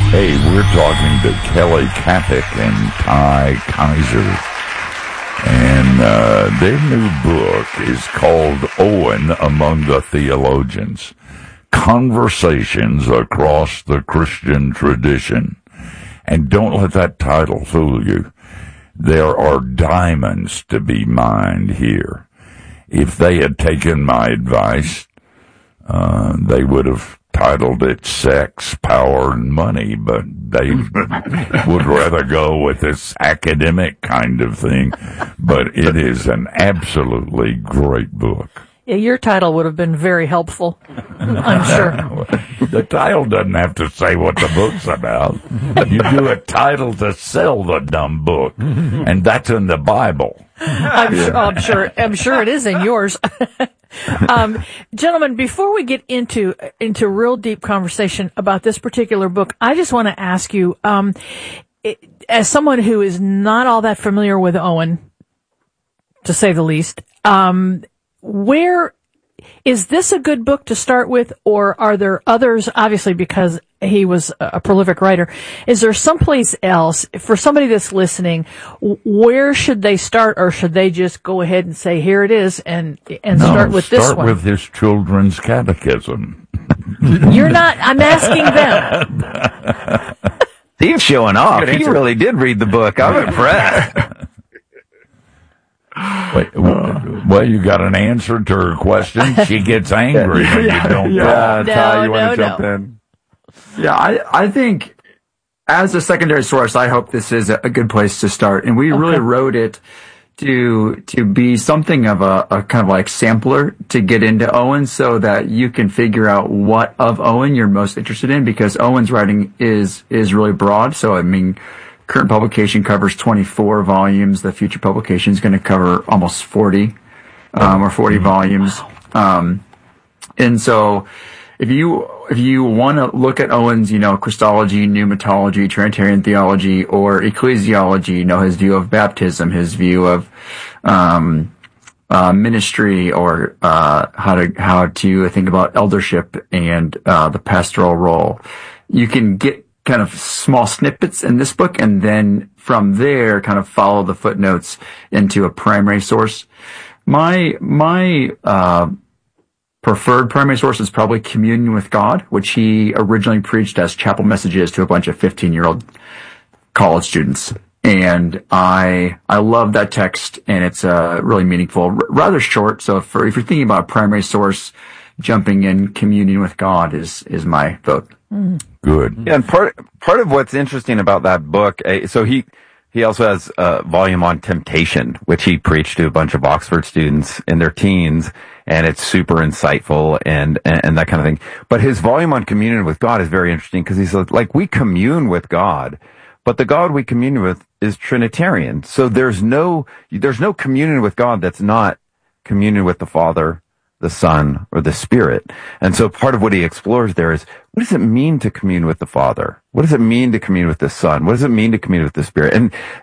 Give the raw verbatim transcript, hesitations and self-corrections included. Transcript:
Hey, we're talking to Kelly Kapic and Ty Kaiser. And uh, their new book is called Owen Among the Theologians, Conversations Across the Christian Tradition. And don't let that title fool you. There are diamonds to be mined here. If they had taken my advice, uh, they would have titled it Sex, Power, and Money, but they would rather go with this academic kind of thing. But it is an absolutely great book. Yeah, your title would have been very helpful, I'm sure. The title doesn't have to say what the book's about. You do a title to sell the dumb book, and that's in the Bible. I'm, sure, I'm sure. I'm sure it is in yours. um, gentlemen, before we get into into real deep conversation about this particular book, I just want to ask you, um, it, as someone who is not all that familiar with Owen, to say the least, um, where is this a good book to start with, or are there others? Obviously, because he was a prolific writer, is there someplace else for somebody that's listening? Where should they start, or should they just go ahead and say, "Here it is," and and no, start with start this one? Start with his children's catechism. You're not. I'm asking them. He's showing off. He really did read the book. I'm impressed. Wait, well, you got an answer to her question. She gets angry when yeah, you don't. Yeah, No, Ty, you no, want to no. jump in? Yeah, I, I think as a secondary source, I hope this is a, a good place to start. And we Okay. really wrote it to to be something of a, a kind of like sampler to get into Owen, so that you can figure out what of Owen you're most interested in, because Owen's writing is is really broad. So I mean, current publication covers twenty-four volumes. The future publication is going to cover almost forty, um, or forty volumes. Um, and so if you, if you want to look at Owen's, you know, Christology, pneumatology, Trinitarian theology, or ecclesiology, you know, his view of baptism, his view of, um, uh, ministry, or, uh, how to, how to think about eldership and, uh, the pastoral role, you can get kind of small snippets in this book, and then from there kind of follow the footnotes into a primary source. My, my, uh, preferred primary source is probably Communion with God, which he originally preached as chapel messages to a bunch of fifteen-year-old college students. And I, I love that text, and it's, uh, really meaningful, R- rather short. So for, if you're thinking about a primary source, jumping in Communion with God is, is my vote. Good. Yeah, and part part of what's interesting about that book, uh, so he he also has a volume on temptation, which he preached to a bunch of Oxford students in their teens, and it's super insightful and and, and that kind of thing. But his volume on communion with God is very interesting, because he's like, we commune with God, but the God we commune with is Trinitarian. So there's no there's no communion with God that's not communion with the Father, the Son, or the Spirit. And so part of what he explores there is, what does it mean to commune with the Father? What does it mean to commune with the Son? What does it mean to commune with the Spirit? And